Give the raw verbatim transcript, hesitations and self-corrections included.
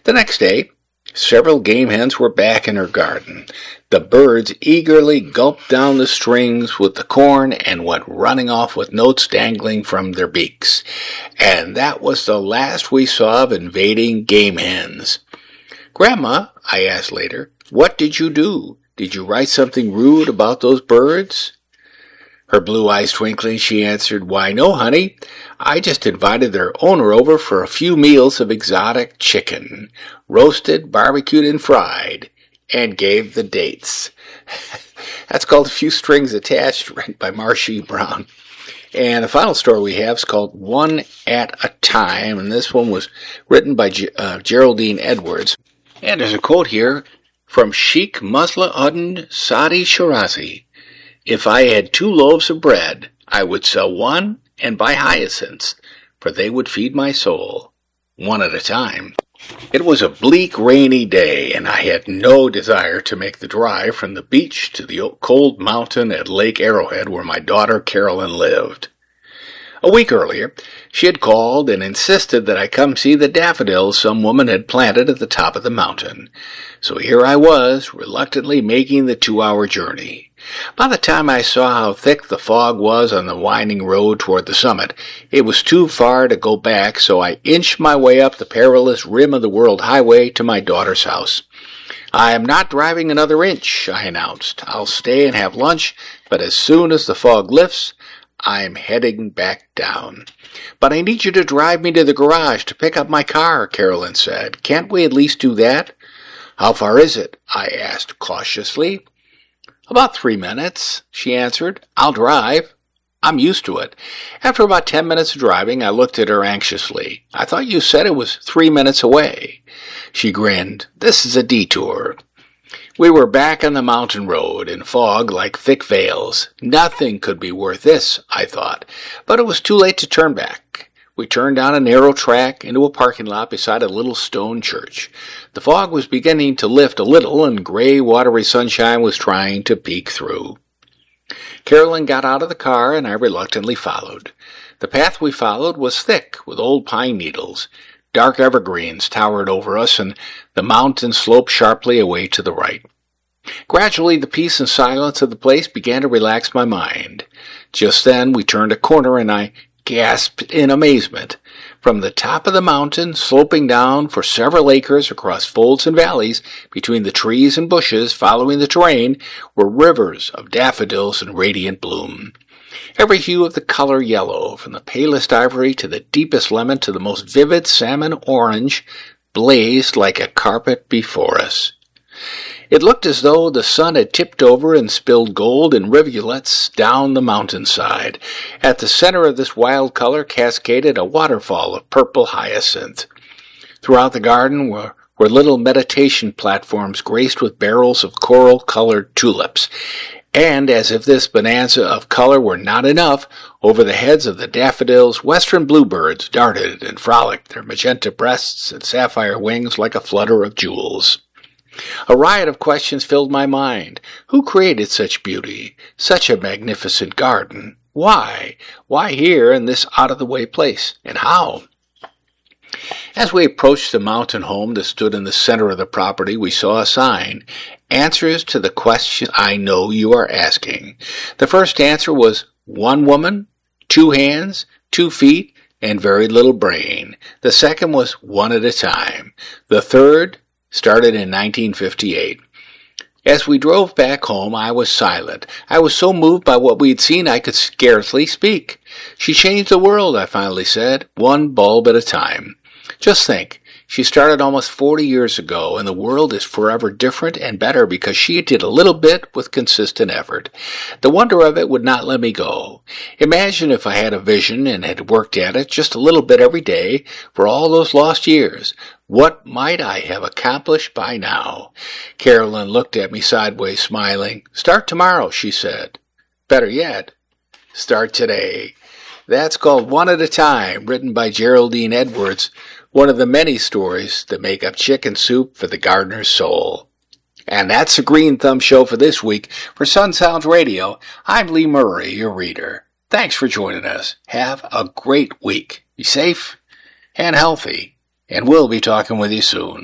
The next day, several game hens were back in her garden. The birds eagerly gulped down the strings with the corn and went running off with notes dangling from their beaks. And that was the last we saw of invading game hens. "Grandma," I asked later, "what did you do? Did you write something rude about those birds?" Her blue eyes twinkling, she answered, "Why, no, honey. I just invited their owner over for a few meals of exotic chicken, roasted, barbecued, and fried, and gave the dates." That's called A Few Strings Attached, written by Marsha Brown. And the final story we have is called One at a Time, and this one was written by G- uh, Geraldine Edwards. And there's a quote here from Sheikh Musla Uddin Sadi Shirazi. "If I had two loaves of bread, I would sell one and buy hyacinths, for they would feed my soul, one at a time." It was a bleak, rainy day, and I had no desire to make the drive from the beach to the cold mountain at Lake Arrowhead where my daughter Carolyn lived. A week earlier, she had called and insisted that I come see the daffodils some woman had planted at the top of the mountain. So here I was, reluctantly making the two-hour journey. By the time I saw how thick the fog was on the winding road toward the summit, it was too far to go back, so I inched my way up the perilous rim of the World Highway to my daughter's house. "I am not driving another inch," I announced. "I'll stay and have lunch, but as soon as the fog lifts, I'm heading back down." "But I need you to drive me to the garage to pick up my car," Carolyn said. "Can't we at least do that?" "How far is it?" I asked cautiously. "About three minutes," she answered. "I'll drive. I'm used to it." After about ten minutes of driving, I looked at her anxiously. "I thought you said it was three minutes away." She grinned. "This is a detour." We were back on the mountain road, in fog like thick veils. Nothing could be worth this, I thought, but it was too late to turn back. We turned down a narrow track into a parking lot beside a little stone church. The fog was beginning to lift a little, and gray, watery sunshine was trying to peek through. Carolyn got out of the car, and I reluctantly followed. The path we followed was thick with old pine needles. Dark evergreens towered over us, and the mountain sloped sharply away to the right. Gradually, the peace and silence of the place began to relax my mind. Just then, we turned a corner, and I gasped in amazement. From the top of the mountain, sloping down for several acres across folds and valleys, between the trees and bushes following the terrain, were rivers of daffodils in radiant bloom. Every hue of the color yellow, from the palest ivory to the deepest lemon to the most vivid salmon orange, blazed like a carpet before us. It looked as though the sun had tipped over and spilled gold in rivulets down the mountainside. At the center of this wild color cascaded a waterfall of purple hyacinth. Throughout the garden were, were little meditation platforms graced with barrels of coral-colored tulips. And, as if this bonanza of color were not enough, over the heads of the daffodils, western bluebirds darted and frolicked, their magenta breasts and sapphire wings like a flutter of jewels. A riot of questions filled my mind. Who created such beauty, such a magnificent garden? Why? Why here in this out-of-the-way place? And how? As we approached the mountain home that stood in the center of the property, we saw a sign. Answers to the question I know you are asking. The first answer was one woman, two hands, two feet, and very little brain. The second was one at a time. The third started in nineteen fifty-eight. As we drove back home, I was silent. I was so moved by what we had seen I could scarcely speak. She changed the world, I finally said, one bulb at a time. Just think, she started almost forty years ago, and the world is forever different and better because she did a little bit with consistent effort. The wonder of it would not let me go. Imagine if I had a vision and had worked at it just a little bit every day for all those lost years. What might I have accomplished by now? Carolyn looked at me sideways, smiling. Start tomorrow, she said. Better yet, start today. That's called One at a Time, written by Geraldine Edwards, one of the many stories that make up Chicken Soup for the Gardener's Soul. And that's the Green Thumb Show for this week. For Sun Sounds Radio, I'm Lee Murray, your reader. Thanks for joining us. Have a great week. Be safe and healthy, and we'll be talking with you soon.